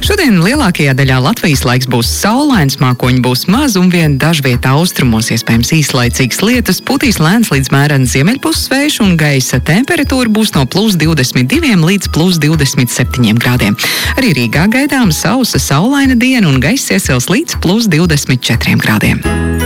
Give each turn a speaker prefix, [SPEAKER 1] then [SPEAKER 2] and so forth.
[SPEAKER 1] Šodien lielākajā daļā Latvijas laiks būs saulains, mākoņi būs maz un vien dažvietā austrumos iespējams īslaicīgs lietus, putīs lēns līdz mērens ziemeļpuses vējš un gaisa temperatūra būs no +22 līdz +27 grādiem. Arī Rīgā gaidām sausa saulaina diena un gaiss iesils līdz +24 grādiem.